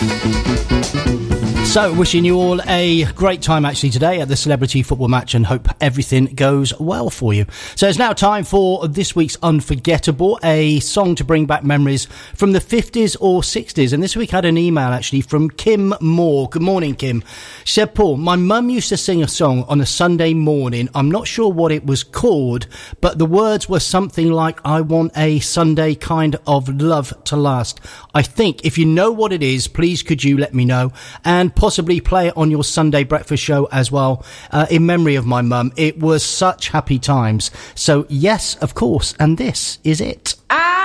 So, wishing you all a great time actually today at the celebrity football match, and hope everything goes well for you. So it's now time for this week's Unforgettable, a song to bring back memories from the 50s or 60s. And this week I had an email actually from Kim Moore. Good morning, Kim. She said, Paul, my mum used to sing a song on a Sunday morning. I'm not sure what it was called, but the words were something like, I want a Sunday kind of love to last. I think if you know what it is, please could you let me know, and possibly play it on your Sunday breakfast show as well, in memory of my mum. It was such happy times. So yes, of course, and this is it.